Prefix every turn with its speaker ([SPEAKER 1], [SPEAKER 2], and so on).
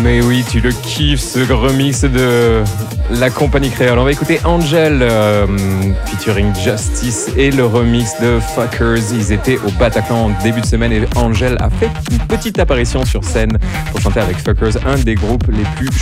[SPEAKER 1] Mais oui, tu le kiffes, ce remix de la compagnie créole. On va écouter Angel featuring Justice et le remix de Fuckers. Ils étaient au Bataclan en début de semaine et Angel a fait une petite apparition sur scène pour chanter avec Fuckers, un des groupes les plus